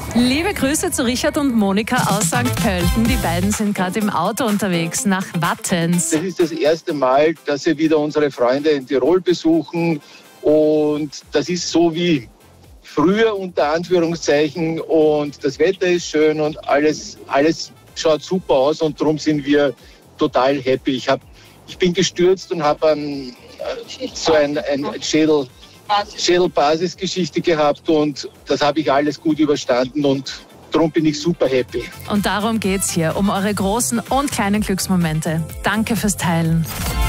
Liebe Grüße zu Richard und Monika aus St. Pölten. Die beiden sind gerade im Auto unterwegs nach Wattens. Das ist das erste Mal, dass wir wieder unsere Freunde in Tirol besuchen. Und das ist so wie früher unter Anführungszeichen. Und das Wetter ist schön und alles schaut super aus. Und darum sind wir total happy. Ich bin gestürzt und habe so ein Schädelbasisgeschichte gehabt und das habe ich alles gut überstanden und darum bin ich super happy. Und darum geht's hier, um eure großen und kleinen Glücksmomente. Danke fürs Teilen.